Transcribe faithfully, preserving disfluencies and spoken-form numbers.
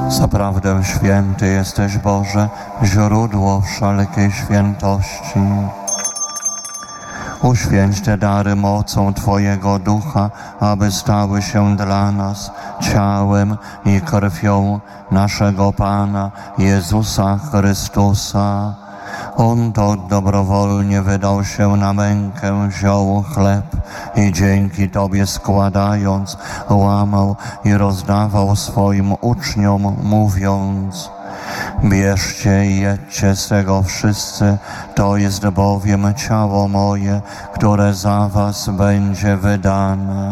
Zaprawdę święty jesteś, Boże, źródło wszelkiej świętości. Uświęć te dary mocą Twojego Ducha, aby stały się dla nas ciałem i krwią naszego Pana Jezusa Chrystusa. On to dobrowolnie wydał się na mękę, wziął chleb i dzięki Tobie składając, łamał i rozdawał swoim uczniom, mówiąc: bierzcie i jedźcie z tego wszyscy, to jest bowiem ciało moje, które za was będzie wydane.